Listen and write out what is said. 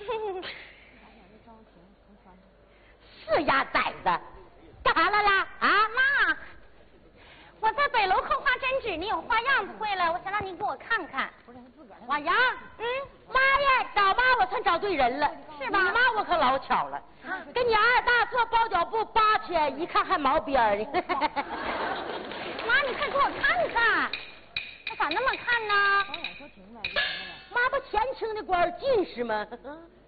是呀，崽子，干啥来了啊？ 妈，我在北楼刻画针纸，你有花样不会了，我想让你给我看看。 花样？妈呀，找妈我算找对人了， 是吧？ 你妈我可老巧了，跟你二大做包脚布8千，一看还毛边儿呢。 妈，你快给我看看，我咋那么看呢？ 妈不前清的官近视吗？